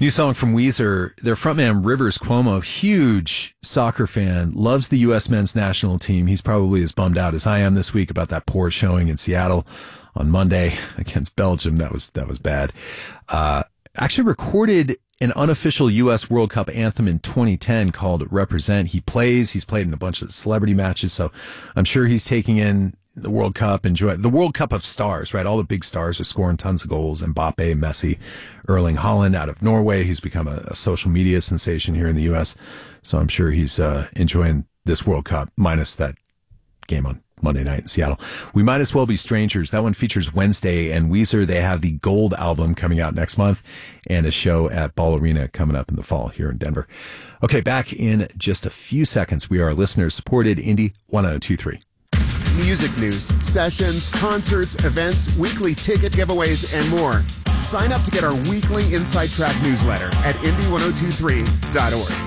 New song from Weezer. Their frontman, Rivers Cuomo, huge soccer fan, loves the U.S. men's national team. He's probably as bummed out as I am this week about that poor showing in Seattle on Monday against Belgium. That was bad. Actually recorded an unofficial U.S. World Cup anthem in 2010 called Represent. He's played in a bunch of celebrity matches, so I'm sure he's taking in the World Cup, enjoy the World Cup of stars, right? All the big stars are scoring tons of goals. Mbappe, Messi, Erling Haaland out of Norway, who's become a social media sensation here in the U.S. So I'm sure he's enjoying this World Cup, minus that game on Monday night in Seattle. We Might As Well Be Strangers. That one features Wednesday and Weezer. They have the Gold album coming out next month and a show at Ball Arena coming up in the fall here in Denver. Okay, back in just a few seconds. We are listener-supported Indie 1023. Music news, sessions, concerts, events, weekly ticket giveaways, and more. Sign up to get our weekly Inside Track newsletter at indie1023.org.